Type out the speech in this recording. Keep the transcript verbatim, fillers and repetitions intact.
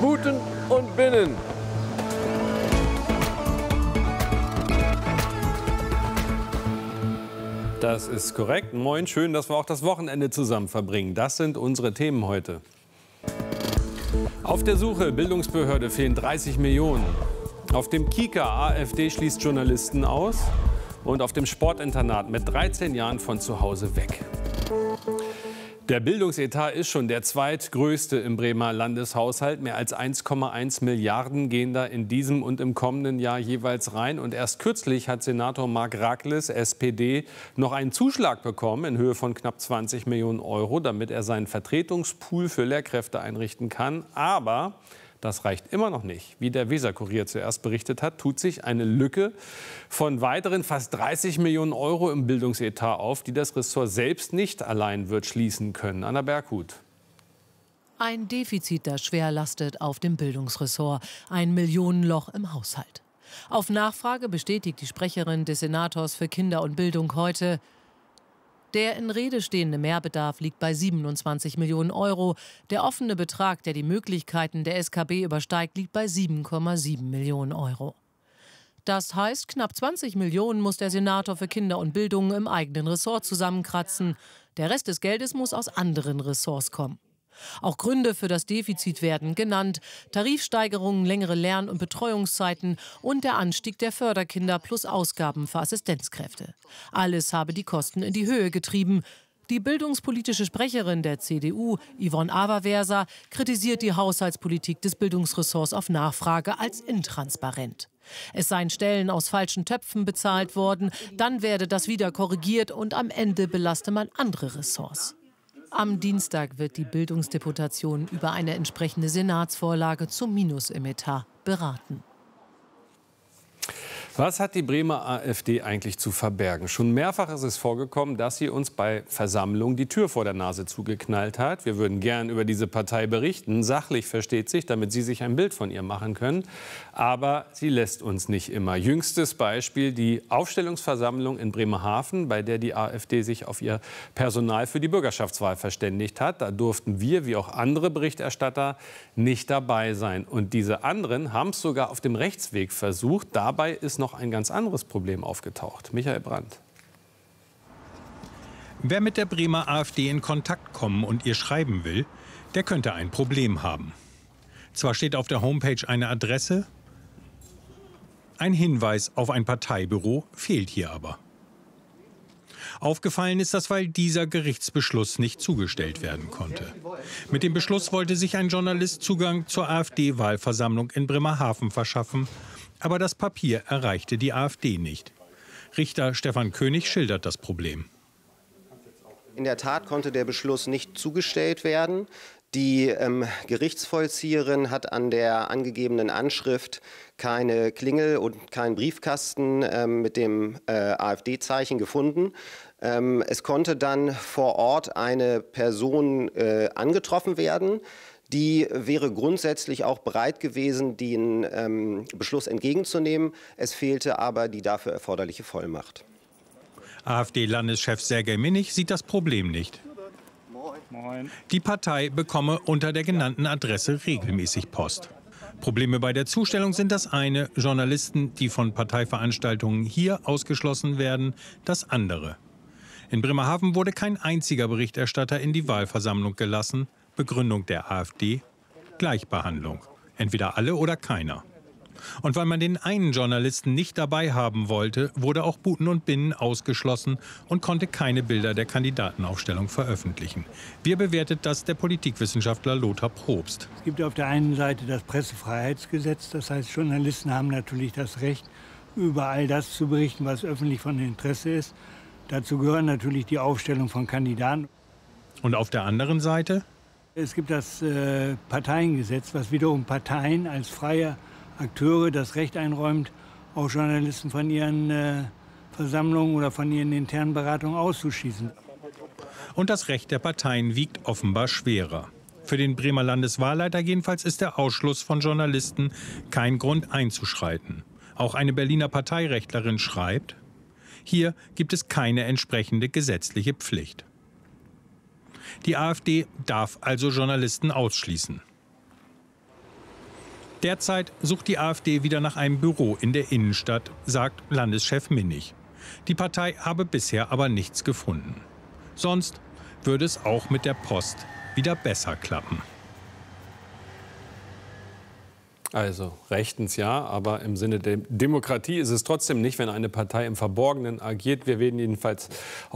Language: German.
Guten und Binnen. Das ist korrekt. Moin, schön, dass wir auch das Wochenende zusammen verbringen. Das sind unsere Themen heute. Auf der Suche, Bildungsbehörde fehlen dreißig Millionen. Auf dem Kika, AfD schließt Journalisten aus. Und auf dem Sportinternat mit dreizehn Jahren von zu Hause weg. Der Bildungsetat ist schon der zweitgrößte im Bremer Landeshaushalt. Mehr als eins Komma eins Milliarden gehen da in diesem und im kommenden Jahr jeweils rein. Und erst kürzlich hat Senator Marc Rakles, S P D, noch einen Zuschlag bekommen in Höhe von knapp zwanzig Millionen Euro, damit er seinen Vertretungspool für Lehrkräfte einrichten kann. Aber das reicht immer noch nicht. Wie der Weser-Kurier zuerst berichtet hat, tut sich eine Lücke von weiteren fast dreißig Millionen Euro im Bildungsetat auf, die das Ressort selbst nicht allein wird schließen können. Anna Berghut. Ein Defizit, das schwer lastet auf dem Bildungsressort. Ein Millionenloch im Haushalt. Auf Nachfrage bestätigt die Sprecherin des Senators für Kinder und Bildung heute: Der in Rede stehende Mehrbedarf liegt bei siebenundzwanzig Millionen Euro. Der offene Betrag, der die Möglichkeiten der S K B übersteigt, liegt bei sieben Komma sieben Millionen Euro. Das heißt, knapp zwanzig Millionen muss der Senator für Kinder und Bildung im eigenen Ressort zusammenkratzen. Der Rest des Geldes muss aus anderen Ressorts kommen. Auch Gründe für das Defizit werden genannt: Tarifsteigerungen, längere Lern- und Betreuungszeiten und der Anstieg der Förderkinder plus Ausgaben für Assistenzkräfte. Alles habe die Kosten in die Höhe getrieben. Die bildungspolitische Sprecherin der C D U, Yvonne Averversa, kritisiert die Haushaltspolitik des Bildungsressorts auf Nachfrage als intransparent. Es seien Stellen aus falschen Töpfen bezahlt worden, dann werde das wieder korrigiert und am Ende belaste man andere Ressorts. Am Dienstag wird die Bildungsdeputation über eine entsprechende Senatsvorlage zum Minus im Etat beraten. Was hat die Bremer AfD eigentlich zu verbergen? Schon mehrfach ist es vorgekommen, dass sie uns bei Versammlungen die Tür vor der Nase zugeknallt hat. Wir würden gern über diese Partei berichten, sachlich versteht sich, damit Sie sich ein Bild von ihr machen können. Aber sie lässt uns nicht immer. Jüngstes Beispiel die Aufstellungsversammlung in Bremerhaven, bei der die AfD sich auf ihr Personal für die Bürgerschaftswahl verständigt hat. Da durften wir, wie auch andere Berichterstatter, nicht dabei sein. Und diese anderen haben es sogar auf dem Rechtsweg versucht. Dabei ist noch ein ganz anderes Problem aufgetaucht. Michael Brandt. Wer mit der Bremer AfD in Kontakt kommen und ihr schreiben will, der könnte ein Problem haben. Zwar steht auf der Homepage eine Adresse, ein Hinweis auf ein Parteibüro fehlt hier aber. Aufgefallen ist das, weil dieser Gerichtsbeschluss nicht zugestellt werden konnte. Mit dem Beschluss wollte sich ein Journalist Zugang zur AfD-Wahlversammlung in Bremerhaven verschaffen. Aber das Papier erreichte die AfD nicht. Richter Stefan König schildert das Problem. In der Tat konnte der Beschluss nicht zugestellt werden. Die ähm, Gerichtsvollzieherin hat an der angegebenen Anschrift keine Klingel und keinen Briefkasten ähm, mit dem äh, AfD-Zeichen gefunden. Ähm, es konnte dann vor Ort eine Person äh, angetroffen werden. Die wäre grundsätzlich auch bereit gewesen, den ähm, Beschluss entgegenzunehmen. Es fehlte aber die dafür erforderliche Vollmacht. AfD-Landeschef Sergej Minich sieht das Problem nicht. Die Partei bekomme unter der genannten Adresse regelmäßig Post. Probleme bei der Zustellung sind das eine, Journalisten, die von Parteiveranstaltungen hier ausgeschlossen werden, das andere. In Bremerhaven wurde kein einziger Berichterstatter in die Wahlversammlung gelassen. Begründung der AfD: Gleichbehandlung. Entweder alle oder keiner. Und weil man den einen Journalisten nicht dabei haben wollte, wurde auch Buten und Binnen ausgeschlossen und konnte keine Bilder der Kandidatenaufstellung veröffentlichen. Wie bewertet das der Politikwissenschaftler Lothar Probst? Es gibt auf der einen Seite das Pressefreiheitsgesetz. Das heißt, Journalisten haben natürlich das Recht, über all das zu berichten, was öffentlich von Interesse ist. Dazu gehören natürlich die Aufstellung von Kandidaten. Und auf der anderen Seite? Es gibt das äh, Parteiengesetz, was wiederum Parteien als freie Akteure das Recht einräumt, auch Journalisten von ihren äh, Versammlungen oder von ihren internen Beratungen auszuschließen. Und das Recht der Parteien wiegt offenbar schwerer. Für den Bremer Landeswahlleiter jedenfalls ist der Ausschluss von Journalisten kein Grund einzuschreiten. Auch eine Berliner Parteirechtlerin schreibt: Hier gibt es keine entsprechende gesetzliche Pflicht. Die AfD darf also Journalisten ausschließen. Derzeit sucht die AfD wieder nach einem Büro in der Innenstadt, sagt Landeschef Minnig. Die Partei habe bisher aber nichts gefunden. Sonst würde es auch mit der Post wieder besser klappen. Also rechtens ja, aber im Sinne der Demokratie ist es trotzdem nicht, wenn eine Partei im Verborgenen agiert. Wir werden jedenfalls